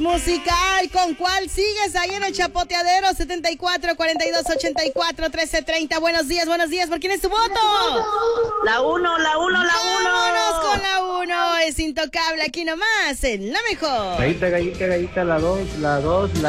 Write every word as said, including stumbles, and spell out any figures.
Musical, ¿con cuál sigues ahí en el chapoteadero? setenta y cuatro, cuarenta y dos, ochenta y cuatro, trece, treinta. Buenos días, buenos días. ¿Por quién es tu voto? La uno, la uno, la uno. Vámonos con la uno. Es intocable aquí nomás, en la mejor. Gallita, gallita, gallita, la dos, la dos, la